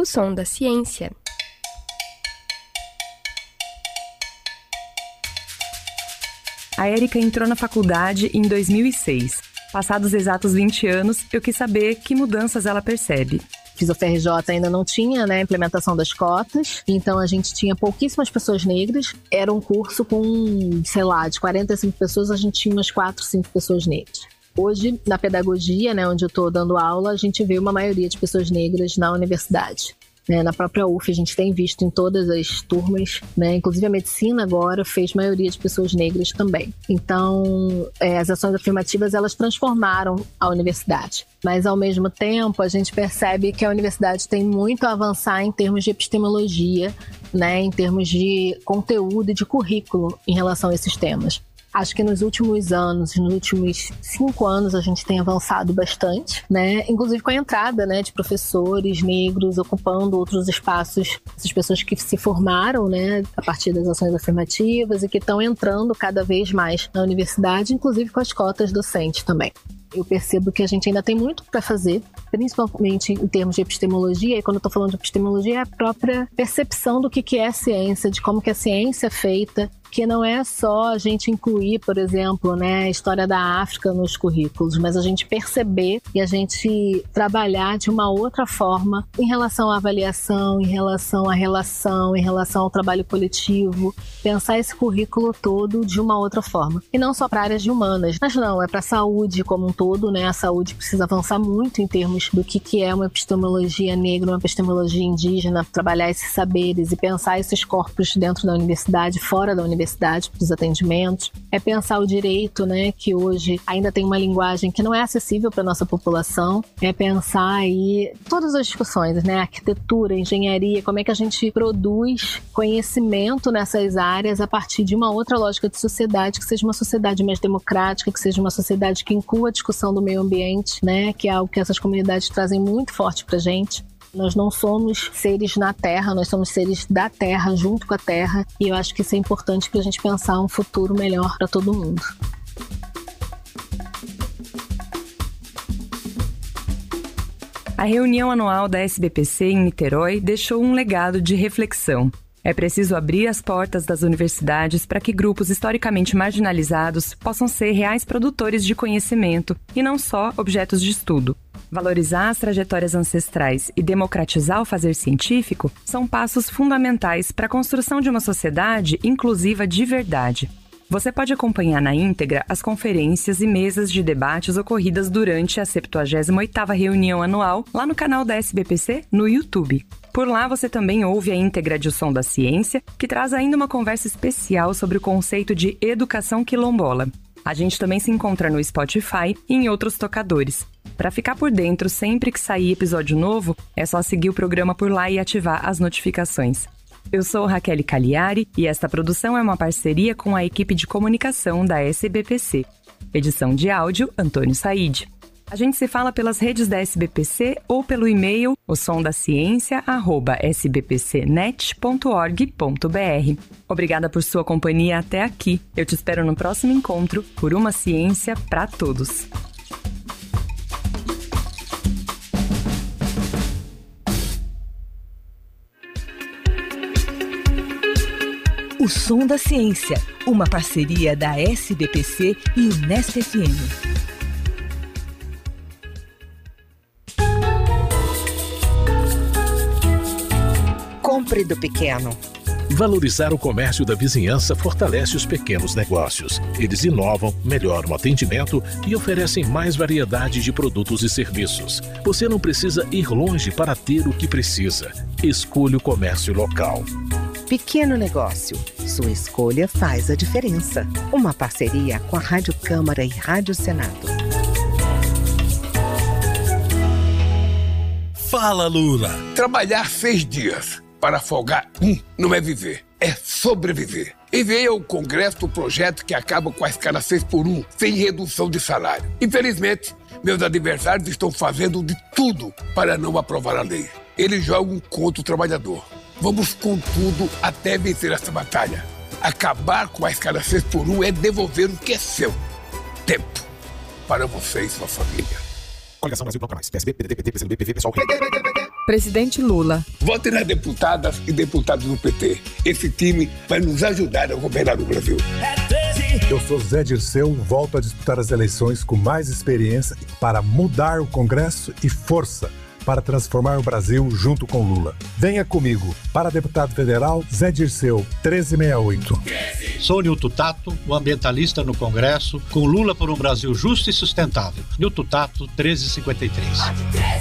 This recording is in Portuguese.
O Som da Ciência. A Érica entrou na faculdade em 2006. Passados exatos 20 anos, eu quis saber que mudanças ela percebe. Fiz o FRJ, ainda não tinha, né, a implementação das cotas, então a gente tinha pouquíssimas pessoas negras. Era um curso com, sei lá, de 45 pessoas, a gente tinha umas 4, 5 pessoas negras. Hoje, na pedagogia, né, onde eu estou dando aula, a gente vê uma maioria de pessoas negras na universidade. Na própria UF, a gente tem visto em todas as turmas, né? Inclusive a medicina agora fez maioria de pessoas negras também. Então, as ações afirmativas, elas transformaram a universidade. Mas, ao mesmo tempo, a gente percebe que a universidade tem muito a avançar em termos de epistemologia, né? Em termos de conteúdo e de currículo em relação a esses temas. Acho que nos últimos anos, nos últimos 5 anos, a gente tem avançado bastante, né? Inclusive com a entrada, né, de professores negros ocupando outros espaços, essas pessoas que se formaram, né, a partir das ações afirmativas e que estão entrando cada vez mais na universidade, inclusive com as cotas docentes também. Eu percebo que a gente ainda tem muito para fazer, principalmente em termos de epistemologia, e quando eu estou falando de epistemologia, é a própria percepção do que é a ciência, de como que a ciência é feita, que não é só a gente incluir, por exemplo, né, a história da África nos currículos, mas a gente perceber e a gente trabalhar de uma outra forma em relação à avaliação, em relação à relação, em relação ao trabalho coletivo, pensar esse currículo todo de uma outra forma. E não só para áreas de humanas, mas não, é para a saúde como um todo, né? A saúde precisa avançar muito em termos do que é uma epistemologia negra, uma epistemologia indígena, trabalhar esses saberes e pensar esses corpos dentro da universidade, fora da universidade, para os atendimentos. É pensar o direito, né, que hoje ainda tem uma linguagem que não é acessível para a nossa população. É pensar aí todas as discussões, né, arquitetura, engenharia, como é que a gente produz conhecimento nessas áreas a partir de uma outra lógica de sociedade, que seja uma sociedade mais democrática, que seja uma sociedade que inclua a discussão do meio ambiente, né, que é algo que essas comunidades trazem muito forte para a gente. Nós não somos seres na Terra, nós somos seres da Terra, junto com a Terra, e eu acho que isso é importante para a gente pensar um futuro melhor para todo mundo. A reunião anual da SBPC em Niterói deixou um legado de reflexão. É preciso abrir as portas das universidades para que grupos historicamente marginalizados possam ser reais produtores de conhecimento e não só objetos de estudo. Valorizar as trajetórias ancestrais e democratizar o fazer científico são passos fundamentais para a construção de uma sociedade inclusiva de verdade. Você pode acompanhar na íntegra as conferências e mesas de debates ocorridas durante a 78ª reunião anual lá no canal da SBPC no YouTube. Por lá você também ouve a íntegra de O Som da Ciência, que traz ainda uma conversa especial sobre o conceito de educação quilombola. A gente também se encontra no Spotify e em outros tocadores. Para ficar por dentro sempre que sair episódio novo, é só seguir o programa por lá e ativar as notificações. Eu sou Raquel Cagliari e esta produção é uma parceria com a equipe de comunicação da SBPC. Edição de áudio, Antônio Said. A gente se fala pelas redes da SBPC ou pelo e-mail osomdaciencia@sbpcnet.org.br. Obrigada por sua companhia até aqui. Eu te espero no próximo encontro por uma ciência para todos. O Som da Ciência, uma parceria da SBPC e Unesp FM. Compre do pequeno. Valorizar o comércio da vizinhança fortalece os pequenos negócios. Eles inovam, melhoram o atendimento e oferecem mais variedade de produtos e serviços. Você não precisa ir longe para ter o que precisa. Escolha o comércio local. Pequeno negócio. Sua escolha faz a diferença. Uma parceria com a Rádio Câmara e Rádio Senado. Fala, Lula! Trabalhar 6 dias para folgar não é viver, é sobreviver. Enviei ao Congresso o projeto que acaba com a escala 6x1, sem redução de salário. Infelizmente, meus adversários estão fazendo de tudo para não aprovar a lei. Eles jogam contra o trabalhador. Vamos com tudo até vencer essa batalha. Acabar com a escala 6x1 é devolver o que é seu. Tempo. Para você e sua família. Coligação Brasil Plano Canais. PSB, PDT, PT, PCdoB, PV, PSOL. Presidente Lula. Vote nas deputadas e deputados do PT. Esse time vai nos ajudar a governar o Brasil. Eu sou Zé Dirceu, volto a disputar as eleições com mais experiência para mudar o Congresso e força para transformar o Brasil junto com Lula. Venha comigo. Para deputado federal, Zé Dirceu, 1368. Sou Nilton Tato, o ambientalista no Congresso, com Lula por um Brasil justo e sustentável. Nilton Tato, 1353.